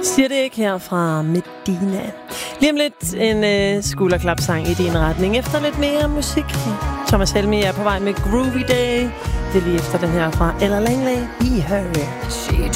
Siger det ikke her fra Medina. Lige om lidt en skulderklapsang i din retning. Efter lidt mere musik. Thomas Helmig er på vej med Groovy Day. Det er lige efter den her fra Ella Langley. I Her. She